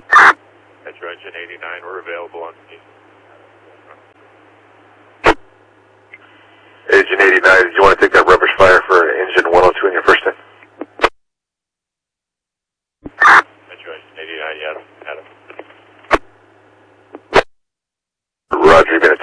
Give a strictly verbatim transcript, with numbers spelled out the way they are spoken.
Metro Engine eighty-nine, we're available on scene. Engine eighty-nine, did you want to take that rubbish fire for engine one oh two in your first time? Metro Engine eighty-nine, yes, Adam. Roger, you're going to